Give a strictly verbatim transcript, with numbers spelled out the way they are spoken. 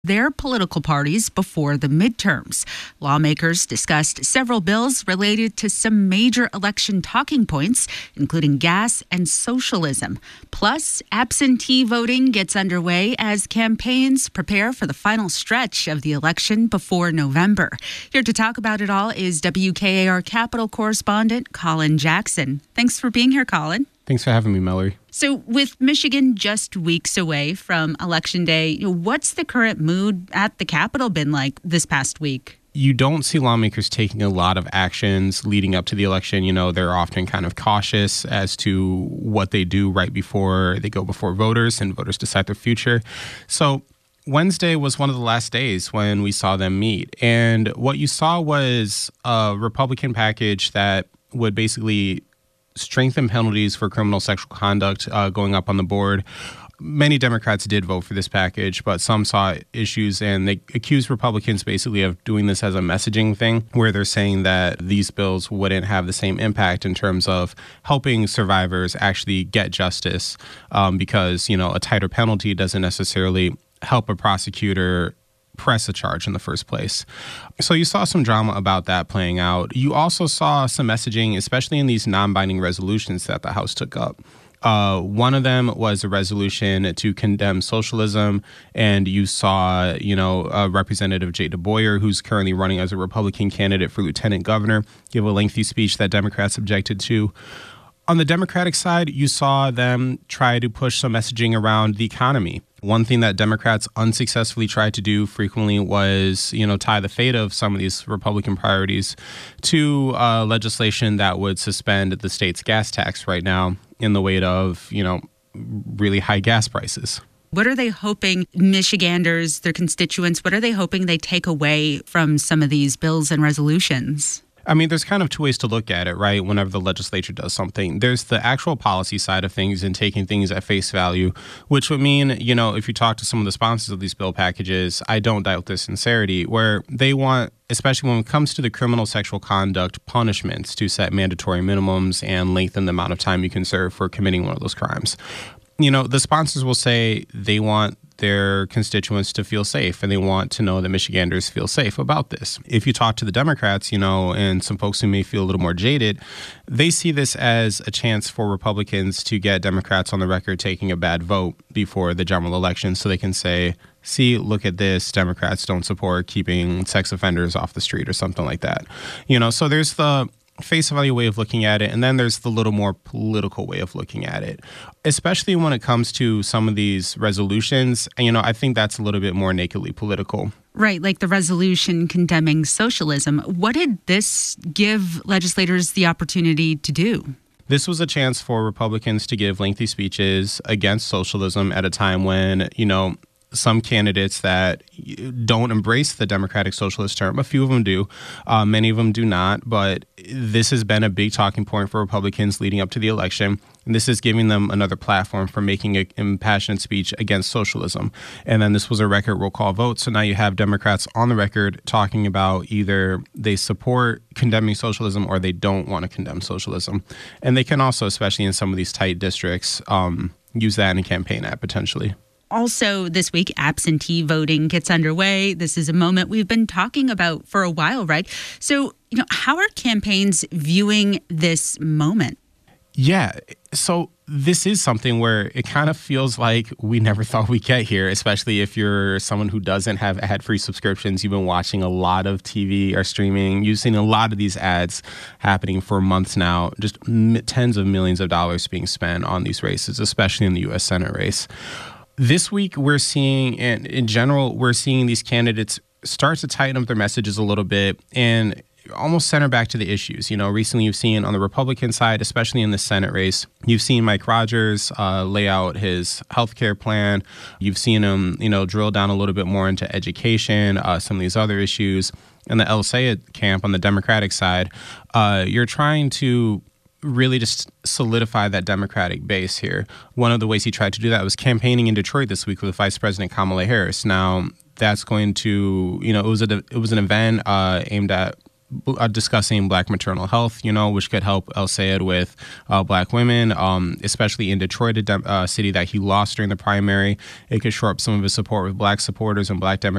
their political parties before the midterms. Lawmakers discussed several bills related to some major election talking points, including gas and socialism. Plus, absentee voting gets underway as campaigns prepare for the final stretch of the election before November. Here to talk about it all is W K A R Capitol correspondent Colin Jackson. Thanks for being here, Colin. Thanks for having me, Mallory. So with Michigan just weeks away from Election Day, what's the current mood at the Capitol been like this past week? You don't see lawmakers taking a lot of actions leading up to the election. You know, they're often kind of cautious as to what they do right before they go before voters and voters decide their future. So Wednesday was one of the last days when we saw them meet. And what you saw was a Republican package that would basically strengthen penalties for criminal sexual conduct uh, going up on the board. Many Democrats did vote for this package, but some saw issues and they accused Republicans basically of doing this as a messaging thing, where they're saying that these bills wouldn't have the same impact in terms of helping survivors actually get justice um, because, you know, a tighter penalty doesn't necessarily help a prosecutor press a charge in the first place. So you saw some drama about that playing out. You also saw some messaging, especially in these non-binding resolutions that the House took up. Uh, one of them was a resolution to condemn socialism, and you saw, you know, uh, Representative Jay DeBoyer, who's currently running as a Republican candidate for lieutenant governor, give a lengthy speech that Democrats objected to. On the Democratic side, you saw them try to push some messaging around the economy. One thing that Democrats unsuccessfully tried to do frequently was, you know, tie the fate of some of these Republican priorities to uh, legislation that would suspend the state's gas tax right now in the wake of, you know, really high gas prices. What are they hoping Michiganders, their constituents, what are they hoping they take away from some of these bills and resolutions? I mean, there's kind of two ways to look at it, right? Whenever the legislature does something, there's the actual policy side of things and taking things at face value, which would mean, you know, if you talk to some of the sponsors of these bill packages, I don't doubt their sincerity, where they want, especially when it comes to the criminal sexual conduct punishments, to set mandatory minimums and lengthen the amount of time you can serve for committing one of those crimes. You know, the sponsors will say they want their constituents to feel safe, and they want to know that Michiganders feel safe about this. If you talk to the Democrats, you know, and some folks who may feel a little more jaded, they see this as a chance for Republicans to get Democrats on the record taking a bad vote before the general election, so they can say, see, look at this, Democrats don't support keeping sex offenders off the street or something like that. You know, so there's the face value way of looking at it, and then there's the little more political way of looking at it, especially when it comes to some of these resolutions. And, you know, I think that's a little bit more nakedly political. Right, like the resolution condemning socialism. What did this give legislators the opportunity to do? This was a chance for Republicans to give lengthy speeches against socialism at a time when, you know, some candidates that don't embrace the democratic socialist term. A few of them do. Uh, many of them do not. But this has been a big talking point for Republicans leading up to the election. And this is giving them another platform for making an impassioned speech against socialism. And then this was a record roll call vote. So now you have Democrats on the record talking about either they support condemning socialism or they don't want to condemn socialism. And they can also, especially in some of these tight districts, um, use that in a campaign ad potentially. Also, this week, absentee voting gets underway. This is a moment we've been talking about for a while, right? So, you know, how are campaigns viewing this moment? Yeah, so this is something where it kind of feels like we never thought we'd get here, especially if you're someone who doesn't have ad-free subscriptions. You've been watching a lot of T V or streaming. You've seen a lot of these ads happening for months now, just m- tens of millions of dollars being spent on these races, especially in the U S Senate race. This week, we're seeing, and in general, we're seeing these candidates start to tighten up their messages a little bit and almost center back to the issues. You know, recently you've seen on the Republican side, especially in the Senate race, you've seen Mike Rogers uh, lay out his healthcare plan. You've seen him, you know, drill down a little bit more into education, uh, some of these other issues. In the El Sayed camp on the Democratic side, uh, you're trying to really just solidify that Democratic base here. One of the ways he tried to do that was campaigning in Detroit this week with Vice President Kamala Harris. Now, that's going to, you know, it was a, it was an event uh, aimed at uh, discussing Black maternal health, you know, which could help El Sayed with uh, Black women, um, especially in Detroit, a dem- uh, city that he lost during the primary. It could shore up some of his support with Black supporters and Black Democrats.